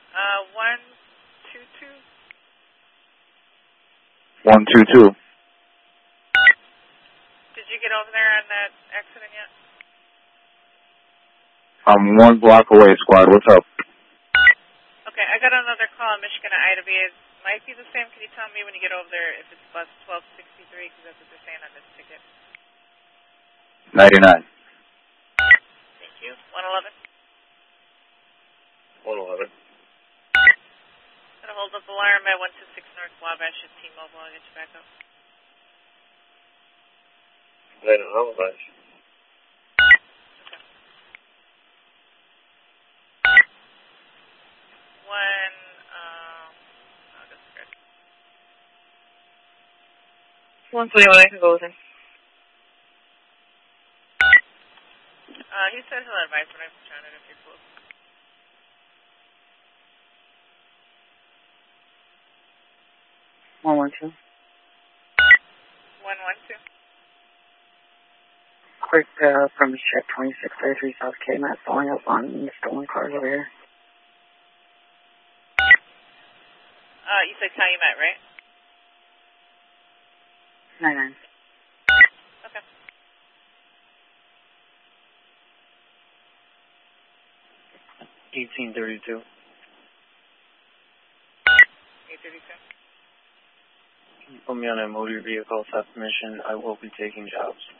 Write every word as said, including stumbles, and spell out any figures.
Uh, one, two, two. One, two, two. Did you get over there on that accident yet? I'm one block away, squad. What's up? Okay, I got another call in Michigan at Ida B. It might be the same. Can you tell me when you get over there if it's bus twelve sixty-three? Because that's what they're saying on this ticket. ninety-nine. Thank you. one eleven. one eleven. Gonna hold up alarm at one two six North Wabash at T-Mobile. I'll get you back up. I don't know about it. When, um, oh, that's good. one twenty-one, I can go with him. Uh, he said he'll advise when I'm trying it if you're close. one one two. one one two. Quick, uh, from check twenty-six thirty-three South K, Matt, following up on the stolen cars over here. Uh, you said Calumet, right? nine nine. Okay. eighteen thirty-two. eight thirty-two. Put me on a motor vehicle theft mission. I will be taking jobs.